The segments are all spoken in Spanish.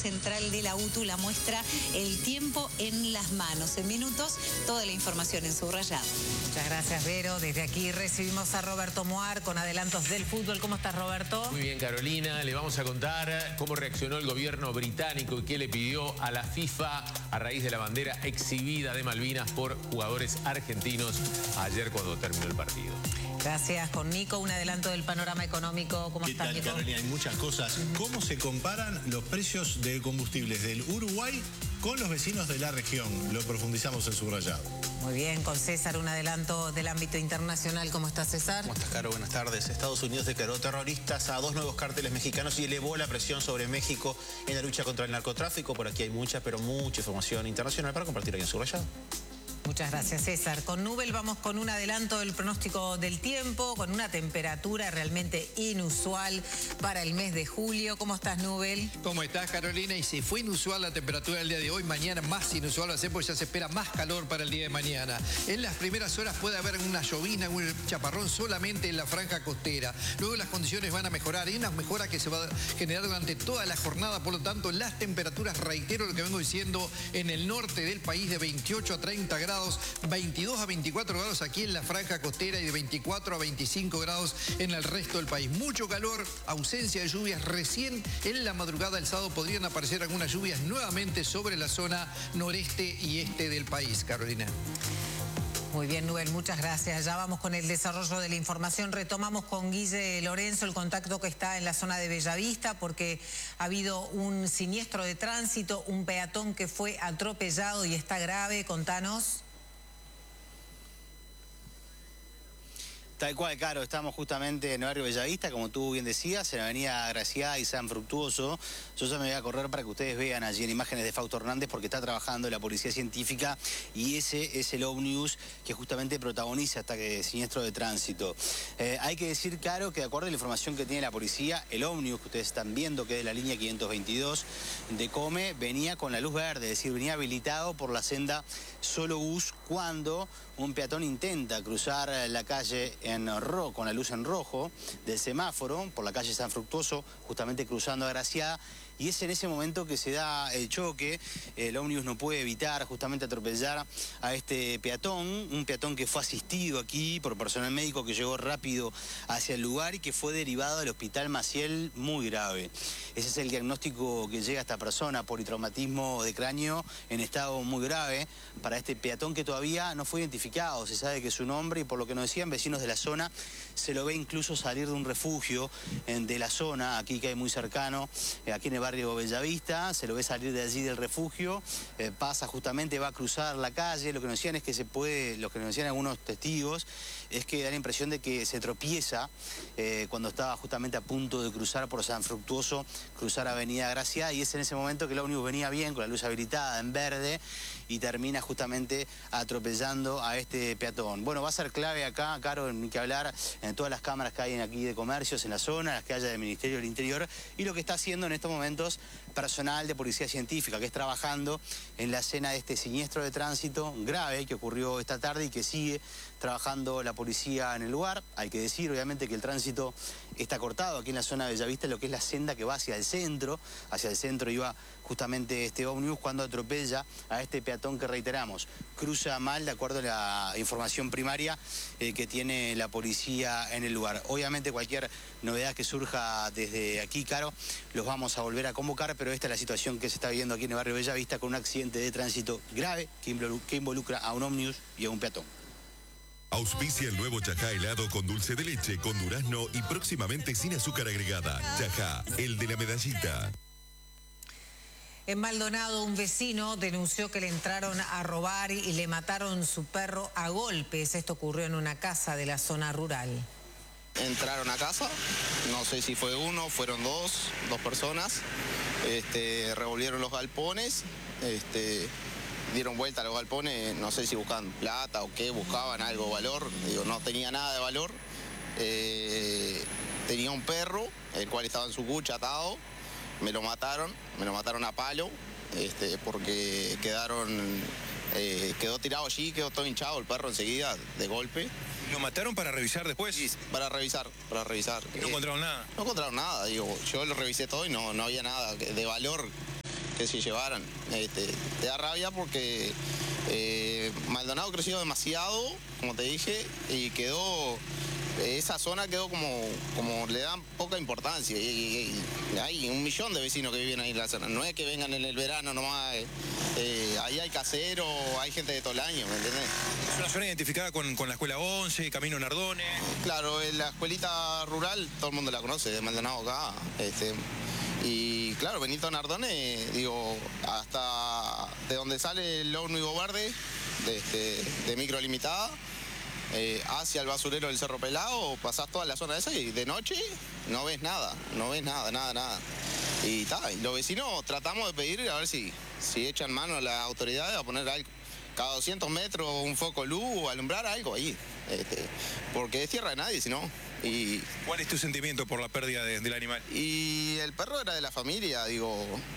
central de la UTU la muestra El tiempo en las manos. En minutos, toda la información en Subrayado. Muchas gracias, Vero. Desde aquí recibimos a Roberto Moar con adelantos del fútbol. ¿Cómo estás, Roberto? Muy bien, Carolina. Le vamos a contar cómo reaccionó el gobierno británico y qué le pidió a la FIFA a raíz de la bandera exhibida de Malvinas por jugadores argentinos ayer cuando terminó el partido. Gracias. Con Nico, un adelanto del panorama económico. ¿Cómo estás, Nico? ¿Qué tal, Carolina? Hay muchas cosas. ¿Cómo se comparan los precios de combustibles del Uruguay con los vecinos de la región? Lo profundizamos en Subrayado. Muy bien, con César, un adelanto del ámbito internacional. ¿Cómo está, César? ¿Cómo estás, Caro? Buenas tardes. Estados Unidos declaró terroristas a 2 nuevos cárteles mexicanos y elevó la presión sobre México en la lucha contra el narcotráfico. Por aquí hay mucha, pero mucha información internacional para compartir aquí en Subrayado. Muchas gracias, César. Con Nubel vamos con un adelanto del pronóstico del tiempo, con una temperatura realmente inusual para el mes de julio. ¿Cómo estás, Nubel? ¿Cómo estás, Carolina? Y si fue inusual la temperatura del día de hoy, mañana más inusual va a ser porque ya se espera más calor para el día de mañana. En las primeras horas puede haber una llovina, un chaparrón solamente en la franja costera. Luego las condiciones van a mejorar. Hay una mejora que se va a generar durante toda la jornada. Por lo tanto, las temperaturas, reitero lo que vengo diciendo, en el norte del país de 28 a 30 grados. 22 a 24 grados aquí en la franja costera y de 24 a 25 grados en el resto del país. Mucho calor, ausencia de lluvias. Recién en la madrugada del sábado podrían aparecer algunas lluvias nuevamente sobre la zona noreste y este del país, Carolina. Muy bien, Nubel, muchas gracias. Ya vamos con el desarrollo de la información. Retomamos con Guille Lorenzo el contacto que está en la zona de Bellavista porque ha habido un siniestro de tránsito, un peatón que fue atropellado y está grave. Contanos. Tal cual, Caro, estamos justamente en el barrio Bellavista, como tú bien decías, en la avenida Graciá y San Fructuoso. Yo ya me voy a correr para que ustedes vean allí en imágenes de Fausto Hernández porque está trabajando la policía científica y ese es el ómnibus que justamente protagoniza este siniestro de tránsito. Hay que decir, Caro, que de acuerdo a la información que tiene la policía, el ómnibus que ustedes están viendo, que es de la línea 522 de Come, venía con la luz verde, es decir, venía habilitado por la senda Solo Bus cuando un peatón intenta cruzar la calle con la luz en rojo del semáforo por la calle San Fructuoso, justamente cruzando a Graciá, y es en ese momento que se da el choque. El ómnibus no puede evitar justamente atropellar a este peatón, un peatón que fue asistido aquí por personal médico que llegó rápido hacia el lugar y que fue derivado del Hospital Maciel muy grave. Ese es el diagnóstico que llega a esta persona, politraumatismo de cráneo en estado muy grave para este peatón que todavía no fue identificado. Se sabe que es un hombre y por lo que nos decían vecinos de la zona, se lo ve incluso salir de un refugio de la zona, aquí que hay muy cercano, aquí en el barrio Bellavista, se lo ve salir de allí del refugio, pasa justamente, va a cruzar la calle. Lo que nos decían es que lo que nos decían algunos testigos es que da la impresión de que se tropieza cuando estaba justamente a punto de cruzar por San Fructuoso, cruzar Avenida Graciá, y es en ese momento que el ómnibus venía bien, con la luz habilitada en verde, y termina justamente atropellando a este peatón. Bueno, va a ser clave acá, Caro, ni que hablar, en todas las cámaras que hay aquí de comercios en la zona, las que haya del Ministerio del Interior, y lo que está haciendo en estos momentos personal de policía científica, que es trabajando en la escena de este siniestro de tránsito grave que ocurrió esta tarde y que sigue trabajando la policía en el lugar. Hay que decir, obviamente, que el tránsito está cortado aquí en la zona de Bellavista, lo que es la senda que va hacia el centro iba justamente este ómnibus cuando atropella a este peatón que, reiteramos, cruza mal de acuerdo a la información primaria que tiene la policía en el lugar. Obviamente cualquier novedad que surja desde aquí, Caro, los vamos a volver a convocar, pero esta es la situación que se está viviendo aquí en el barrio Bellavista con un accidente de tránsito grave que involucra a un ómnibus y a un peatón. Auspicia el nuevo Chajá helado con dulce de leche, con durazno y próximamente sin azúcar agregada. Chajá, el de la medallita. En Maldonado, un vecino denunció que le entraron a robar y le mataron su perro a golpes. Esto ocurrió en una casa de la zona rural. Entraron a casa, no sé si fue uno, fueron dos personas, revolvieron los galpones, dieron vuelta a los galpones, no sé si buscaban plata o qué, buscaban algo de valor, digo, no tenía nada de valor. Tenía un perro, el cual estaba en su cucha atado, me lo mataron a palo, porque quedó tirado allí, quedó todo hinchado el perro enseguida, de golpe. ¿Lo mataron para revisar después? Sí, para revisar. ¿Y no encontraron nada? No encontraron nada, digo, yo lo revisé todo y no había nada de valor que se llevaran. Te da rabia porque Maldonado creció demasiado, como te dije, y quedó... Esa zona quedó como le dan poca importancia y hay 1 millón de vecinos que viven ahí en la zona. No es que vengan en el verano nomás, ahí hay caseros, hay gente de todo el año, ¿me entendés? Es una zona identificada con la Escuela 11, Camino Nardone. Claro, la escuelita rural todo el mundo la conoce, de Maldonado acá. Y claro, Benito Nardone, digo, hasta de donde sale el ómnibus verde de micro limitada, hacia el basurero del Cerro Pelado, pasás toda la zona esa y de noche no ves nada, nada. Y los vecinos tratamos de pedir a ver si echan mano a las autoridades a poner algo, cada 200 metros un foco luz o alumbrar algo ahí, porque es tierra de nadie, si no. ¿Cuál es tu sentimiento por la pérdida del animal? Y el perro era de la familia, digo,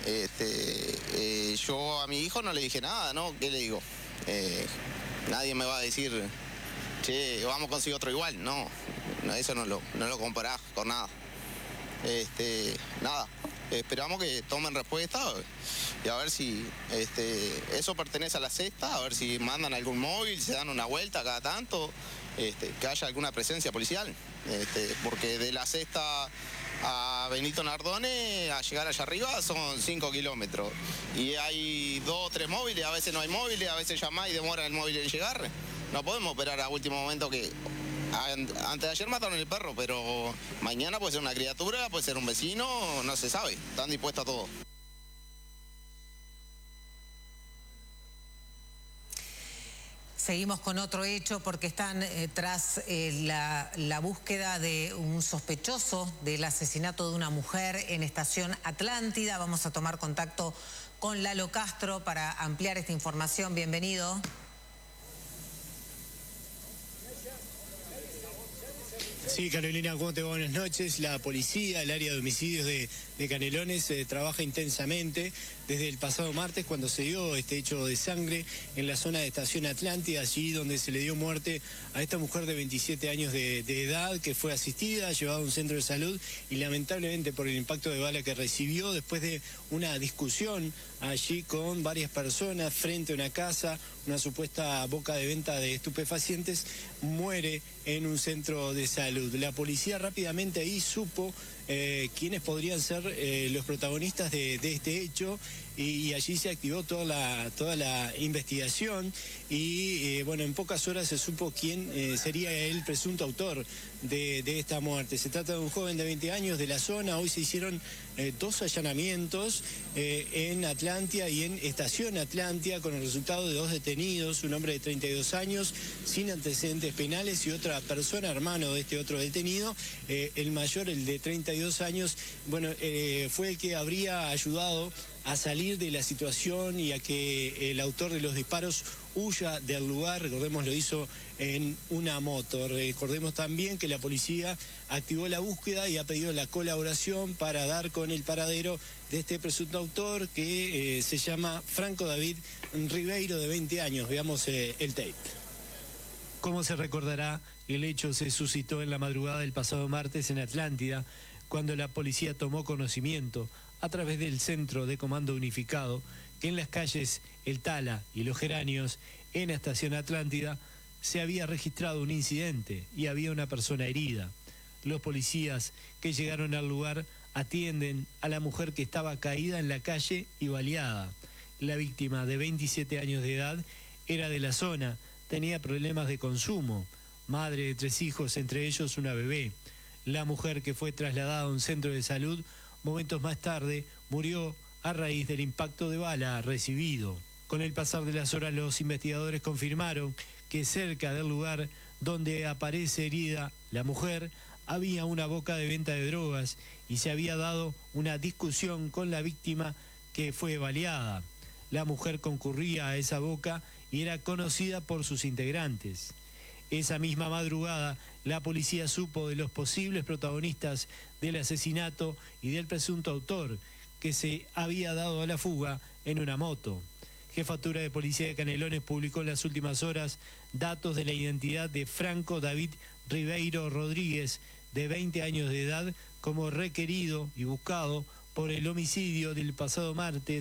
yo a mi hijo no le dije nada, ¿no? ¿Qué le digo? Nadie me va a decir... Che, vamos a conseguir otro igual. No, eso no lo comparás con nada. Nada, esperamos que tomen respuesta y a ver si eso pertenece a la sexta, a ver si mandan algún móvil, se dan una vuelta cada tanto, que haya alguna presencia policial. Porque de la sexta a Benito Nardone, a llegar allá arriba, son 5 kilómetros. Y hay 2 o 3 móviles, a veces no hay móviles, a veces llamás y demora el móvil en llegar. No podemos esperar a último momento que... Antes de ayer mataron el perro, pero mañana puede ser una criatura, puede ser un vecino, no se sabe. Están dispuestos a todo. Seguimos con otro hecho porque están tras la búsqueda de un sospechoso del asesinato de una mujer en Estación Atlántida. Vamos a tomar contacto con Lalo Castro para ampliar esta información. Bienvenido. Sí, Carolina, ¿cómo te va? Buenas noches. La policía, el área de homicidios de Canelones trabaja intensamente desde el pasado martes cuando se dio este hecho de sangre en la zona de Estación Atlántida, allí donde se le dio muerte a esta mujer de 27 años de edad que fue asistida, llevada a un centro de salud y lamentablemente por el impacto de bala que recibió después de una discusión allí con varias personas frente a una casa, una supuesta boca de venta de estupefacientes, muere en un centro de salud. La policía rápidamente ahí supo quiénes podrían ser los protagonistas de este hecho y allí se activó toda la investigación y bueno, en pocas horas se supo quién sería el presunto autor de esta muerte. Se trata de un joven de 20 años de la zona. Hoy se hicieron 2 allanamientos en Atlántida y en Estación Atlántida con el resultado de 2 detenidos, un hombre de 32 años sin antecedentes penales y otra persona, hermano de este otro detenido, el mayor, el de 32 años, bueno, fue el que habría ayudado a salir de la situación y a que el autor de los disparos huya del lugar. Recordemos, lo hizo en una moto. Recordemos también que la policía activó la búsqueda y ha pedido la colaboración para dar con el paradero de este presunto autor que se llama Franco David Ribeiro, de 20 años. Veamos el tape. Como se recordará, el hecho se suscitó en la madrugada del pasado martes en Atlántida, cuando la policía tomó conocimiento a través del Centro de Comando Unificado que en las calles El Tala y Los Geranios, en Estación Atlántida, se había registrado un incidente y había una persona herida. Los policías que llegaron al lugar atienden a la mujer que estaba caída en la calle y baleada. La víctima, de 27 años de edad, era de la zona, tenía problemas de consumo, madre de 3 hijos, entre ellos una bebé. La mujer, que fue trasladada a un centro de salud, momentos más tarde murió a raíz del impacto de bala recibido. Con el pasar de las horas, los investigadores confirmaron que cerca del lugar donde aparece herida la mujer había una boca de venta de drogas y se había dado una discusión con la víctima que fue baleada. La mujer concurría a esa boca y era conocida por sus integrantes. Esa misma madrugada, la policía supo de los posibles protagonistas del asesinato y del presunto autor, que se había dado a la fuga en una moto. Jefatura de Policía de Canelones publicó en las últimas horas datos de la identidad de Franco David Ribeiro Rodríguez, de 20 años de edad, como requerido y buscado por el homicidio del pasado martes